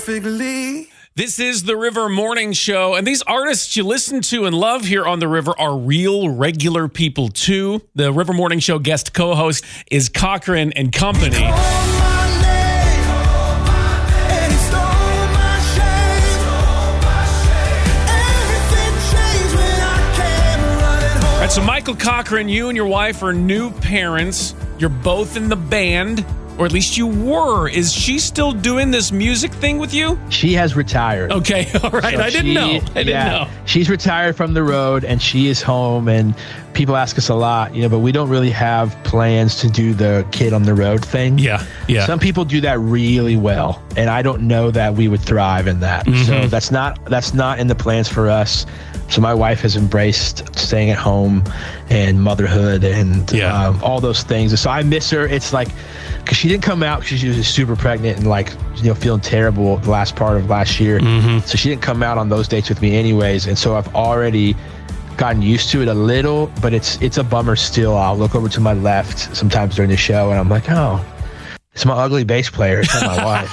This is the River Morning Show, and these artists you listen to and love here on the River are real, regular people, too. The River Morning Show guest co-host is Cochran and Company. All right, so Michael Cochran, you and your wife are new parents. You're both in the band. Or at least you were. Is she still doing this music thing with you? She has retired. Okay, all right. So I didn't know. She's retired from the road, and she is home, and people ask us a lot, but we don't really have plans to do the kid on the road thing. Yeah. Some people do that really well, and I don't know that we would thrive in that. Mm-hmm. So that's not in the plans for us. So my wife has embraced staying at home and motherhood and all those things. And so I miss her. It's like, because she didn't come out because she was super pregnant and feeling terrible the last part of last year. Mm-hmm. So she didn't come out on those dates with me anyways. And so I've already gotten used to it a little, but it's a bummer still. I'll look over to my left sometimes during the show and I'm like, oh, it's my ugly bass player. It's not my wife.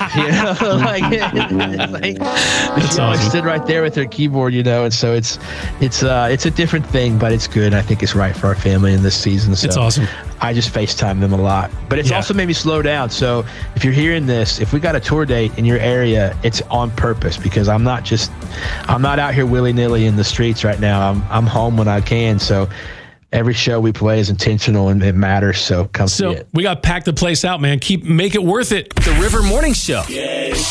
She always stood right there with her keyboard, and so it's a different thing, but it's good. I think it's right for our family in this season. So it's awesome. I just FaceTime them a lot, but it's also made me slow down. So if you're hearing this, if we got a tour date in your area, it's on purpose because I'm not out here willy nilly in the streets right now. I'm home when I can. So every show we play is intentional and it matters. So come see it. We got to pack the place out, man. Make it worth it. The River Morning Show.